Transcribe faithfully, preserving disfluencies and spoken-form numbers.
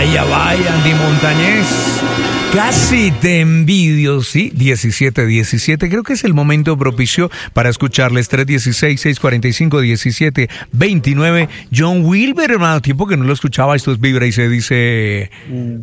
Vaya, vaya, Andy Montañez. Casi te envidio, sí, diecisiete diecisiete. Creo que es el momento propicio para escucharles. Tres uno seis, seis cuatro cinco, diecisiete veintinueve. John Wilber, hermano, tiempo que no lo escuchaba. Esto es Vibra y se dice...